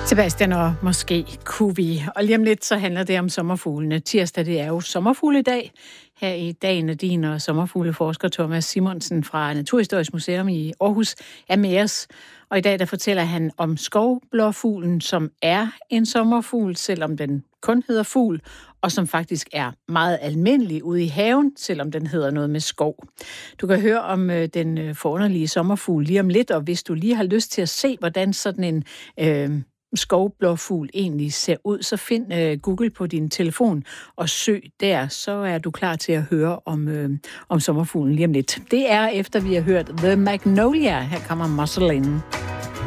Sebastian og måske kunne vi. Og lige om lidt, så handler det om sommerfuglene. Tirsdag, det er jo sommerfugledag. Her i dagen er din og sommerfugleforsker Thomas Simonsen fra Naturhistorisk Museum i Aarhus er med os. Og i dag, der fortæller han om skovblåfuglen, som er en sommerfugl, selvom den kun hedder fugl, og som faktisk er meget almindelig ude i haven, selvom den hedder noget med skov. Du kan høre om den forunderlige sommerfugl lige om lidt, og hvis du lige har lyst til at se, hvordan sådan en skovblåfugl egentlig ser ud, så find Google på din telefon og søg der, så er du klar til at høre om sommerfuglen lige om lidt. Det er efter vi har hørt The Magnolia. Her kommer Muscle In.